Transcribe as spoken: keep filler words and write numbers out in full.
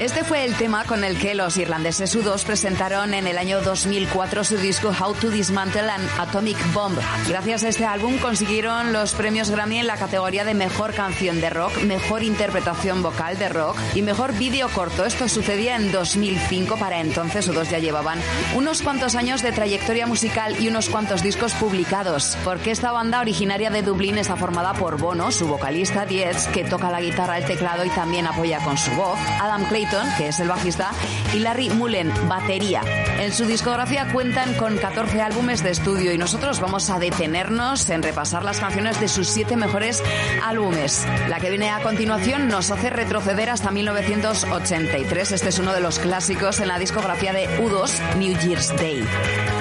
Este fue el tema con el que los irlandeses U dos presentaron en el año dos mil cuatro su disco How to Dismantle an Atomic Bomb. Gracias a este álbum consiguieron los premios Grammy en la categoría de Mejor Canción de Rock, Mejor Interpretación Vocal de Rock y Mejor Vídeo Corto. Esto sucedía en dos mil cinco. Para entonces U dos ya llevaban unos cuantos años de trayectoria musical y unos cuantos discos publicados, porque esta banda originaria de Dublín está formada por Bono, su vocalista, Diez, que toca la guitarra, el teclado y también apoya con su voz, Adam Clayton, que es el bajista, y Larry Mullen, batería. En su discografía cuentan con catorce álbumes de estudio y nosotros vamos a detenernos en repasar las canciones de sus siete mejores álbumes. La que viene a continuación nos hace retroceder hasta mil novecientos ochenta y tres. Este es uno de los clásicos en la discografía de U dos, New Year's Day.